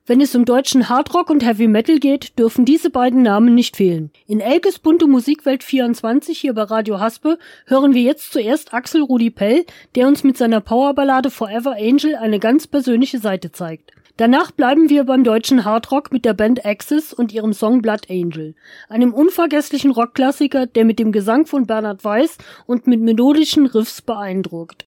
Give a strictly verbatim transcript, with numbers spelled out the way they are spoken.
Wenn es um deutschen Hardrock und Heavy Metal geht, dürfen diese beiden Namen nicht fehlen. In Elkes bunte Musikwelt vierundzwanzig hier bei Radio Haspe hören wir jetzt zuerst Axel Rudi Pell, der uns mit seiner Powerballade Forever Angel eine ganz persönliche Seite zeigt. Danach bleiben wir beim deutschen Hardrock mit der Band Axis und ihrem Song Blood Angel, einem unvergesslichen Rockklassiker, der mit dem Gesang von Bernhard Weiss und mit melodischen Riffs beeindruckt.